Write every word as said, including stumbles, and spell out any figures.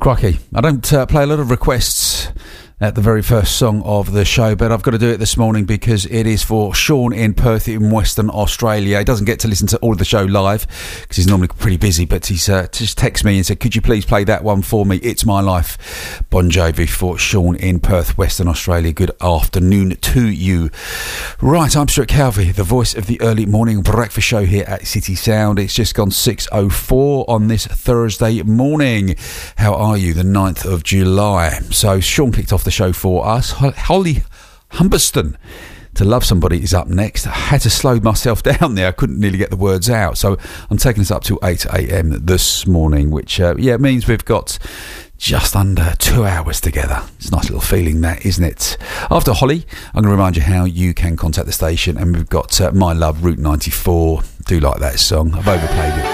Crikey, I don't uh, play a lot of requests at the very first song of the show, but I've got to do it this morning because it is for Sean in Perth in Western Australia. He doesn't get to listen to all of the show live because he's normally pretty busy, but he's uh, just texted me and said, could you please play that one for me? It's My Life, Bon Jovi, for Sean in Perth, Western Australia. Good afternoon to you. Right, I'm Stuart Calvey, the voice of the early morning breakfast show here at City Sound. It's just gone six oh four on this Thursday morning. How are you? The ninth of July. So Sean kicked off the show for us. Holly Humberston, To Love Somebody, is up next. I had to slow myself down there. I couldn't nearly get the words out. So I'm taking us up to eight a.m. this morning, which, uh, yeah, means we've got just under two hours together. It's a nice little feeling, that, isn't it? After Holly, I'm going to remind you how you can contact the station, and we've got uh, My Love, Route ninety-four. Do like that song. I've overplayed it.